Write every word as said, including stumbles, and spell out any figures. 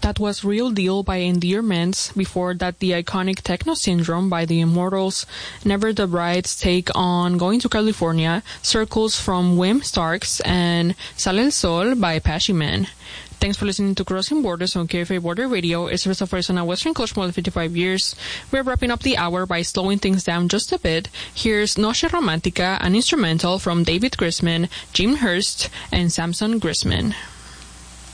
That was Real Deal by Endearments. Before that, the iconic Techno Syndrome by the Immortals. Never the Bride's take on Going to California. Circles from Wim Starks. And Sale el Sol by Apache Man. Thanks for listening to Crossing Borders on K F A Border Radio. It's Rest of Arizona Western Coast more than fifty-five years. We're wrapping up the hour by slowing things down just a bit. Here's Noche Romantica, an instrumental from David Grisman, Jim Hurst, and Samson Grisman.